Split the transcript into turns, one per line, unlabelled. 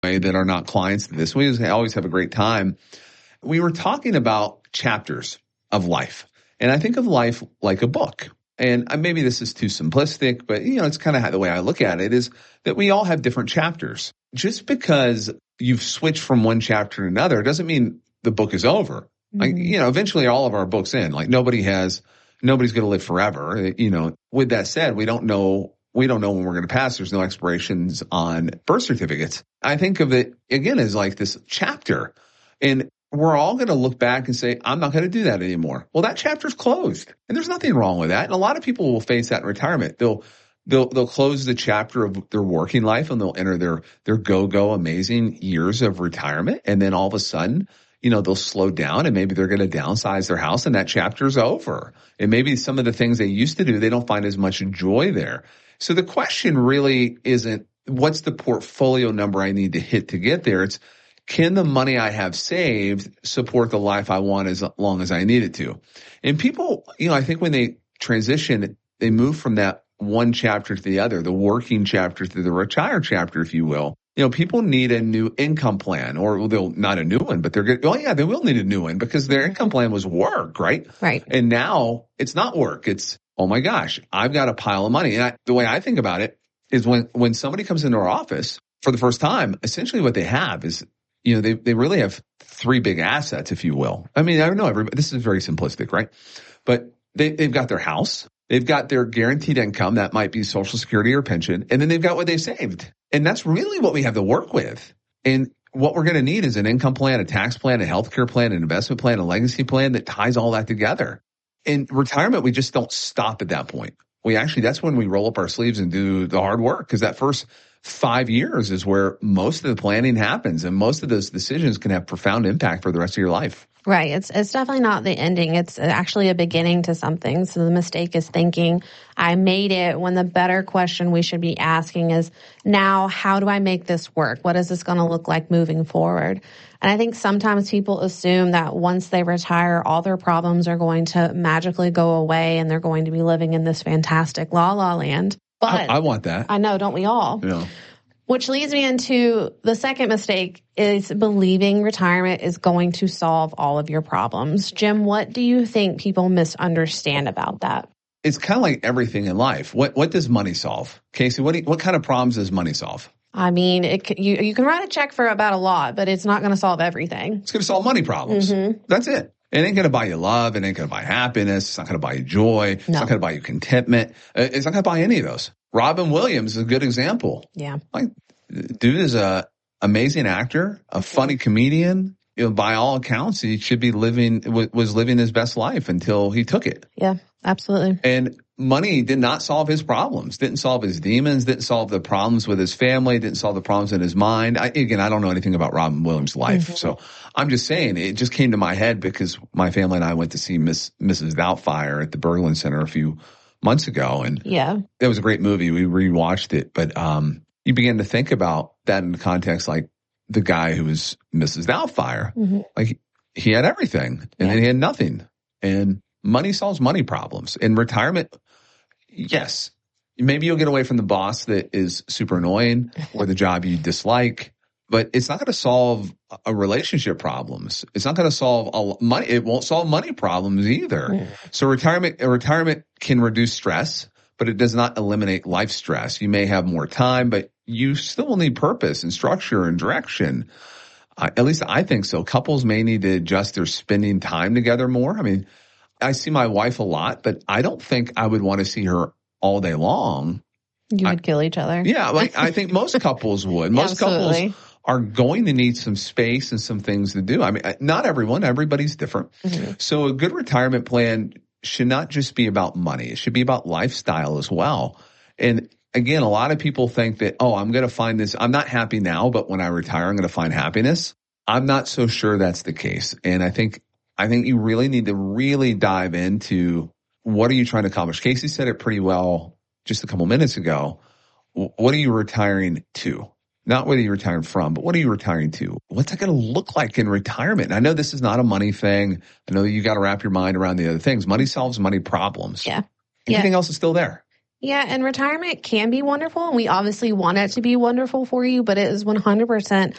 that are not clients to this. We always have a great time. We were talking about chapters of life. And I think of life like a book. And maybe this is too simplistic, but it's kind of the way I look at it is that we all have different chapters. Just because you've switched from one chapter to another doesn't mean the book is over. Like, eventually all of our books end. Like nobody's going to live forever. With that said, we don't know when we're going to pass. There's no expirations on birth certificates. I think of it again as like this chapter, and we're all going to look back and say, I'm not going to do that anymore. Well, that chapter's closed, and there's nothing wrong with that. And a lot of people will face that in retirement. They'll close the chapter of their working life and they'll enter their go amazing years of retirement. And then all of a sudden, they'll slow down and maybe they're going to downsize their house and that chapter's over. And maybe some of the things they used to do, they don't find as much joy there. So the question really isn't what's the portfolio number I need to hit to get there. It's can the money I have saved support the life I want as long as I need it to? And people, I think when they transition, they move from that one chapter to the other, the working chapter to the retired chapter, if you will. People need a new income plan, or they'll not a new one, but they're good. Oh yeah, they will need a new one because their income plan was work, right?
Right.
And now it's not work. It's, oh my gosh, I've got a pile of money. And the way I think about it is when somebody comes into our office for the first time, essentially what they have is, they really have three big assets, if you will. I mean, I don't know everybody, this is very simplistic, right? But they've got their house. They've got their guaranteed income. That might be Social Security or pension. And then they've got what they saved. And that's really what we have to work with. And what we're going to need is an income plan, a tax plan, a healthcare plan, an investment plan, a legacy plan that ties all that together. In retirement, we just don't stop at that point. That's when we roll up our sleeves and do the hard work, because that first 5 years is where most of the planning happens, and most of those decisions can have profound impact for the rest of your life.
Right. It's definitely not the ending. It's actually a beginning to something. So the mistake is thinking I made it, when the better question we should be asking is, now how do I make this work? What is this going to look like moving forward? And I think sometimes people assume that once they retire, all their problems are going to magically go away and they're going to be living in this fantastic la la land. But
I want that.
I know, don't we all?
Yeah.
Which leads me into the second mistake, is believing retirement is going to solve all of your problems. Jim, what do you think people misunderstand about that?
It's kind of like everything in life. What does money solve? Casey, what kind of problems does money solve?
I mean, you can write a check for about a lot, but it's not going to solve everything.
It's going to solve money problems. Mm-hmm. That's it. It ain't going to buy you love. It ain't going to buy happiness. It's not going to buy you joy. It's not going to buy you contentment. It's not going to buy any of those. Robin Williams is a good example.
Yeah.
Dude is a amazing actor, a funny comedian. By all accounts, he should be was living his best life until he took it.
Yeah, absolutely.
And money did not solve his problems, didn't solve his demons, didn't solve the problems with his family, didn't solve the problems in his mind. I don't know anything about Robin Williams' life. Mm-hmm. So I'm just saying it just came to my head because my family and I went to see Mrs. Doubtfire at the Berglund Center a few months ago. And that was a great movie. We rewatched it. But you begin to think about that in the context, like the guy who was Mrs. Doubtfire. Mm-hmm. Like he had everything and then he had nothing. And money solves money problems. In retirement, yes, maybe you'll get away from the boss that is super annoying or the job you dislike, but it's not going to solve a relationship problems. It's not going to solve money. It won't solve money problems either. Mm. So retirement can reduce stress, but it does not eliminate life stress. You may have more time, but you still need purpose and structure and direction. At least I think so. Couples may need to adjust their spending time together more. I mean, I see my wife a lot, but I don't think I would want to see her all day long.
You would kill each other.
Yeah, like I think most couples would. Most couples are going to need some space and some things to do. I mean, not everyone. Everybody's different. Mm-hmm. So a good retirement plan should not just be about money. It should be about lifestyle as well. And again, a lot of people think that, I'm going to find this. I'm not happy now, but when I retire, I'm going to find happiness. I'm not so sure that's the case. And I think you really need to really dive into what are you trying to accomplish? Casey said it pretty well just a couple minutes ago. What are you retiring to? Not what are you retiring from, but what are you retiring to? What's that going to look like in retirement? And I know this is not a money thing. I know you got to wrap your mind around the other things. Money solves money problems.
Yeah.
Everything else is still there.
Yeah, and retirement can be wonderful, and we obviously want it to be wonderful for you, but it is 100%